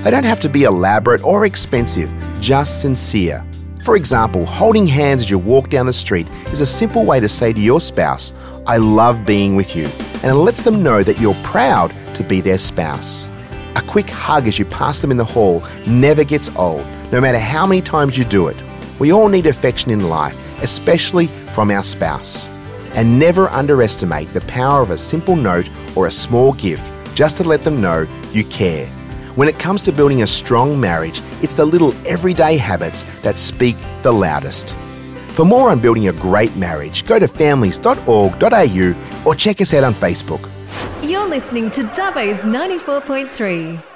They don't have to be elaborate or expensive, just sincere. For example, holding hands as you walk down the street is a simple way to say to your spouse, "I love being with you," and it lets them know that you're proud to be their spouse. A quick hug as you pass them in the hall never gets old, no matter how many times you do it. We all need affection in life, especially from our spouse. And never underestimate the power of a simple note or a small gift just to let them know you care. When it comes to building a strong marriage, it's the little everyday habits that speak the loudest. For more on building a great marriage, go to families.org.au or check us out on Facebook. You're listening to Dubbo's 94.3.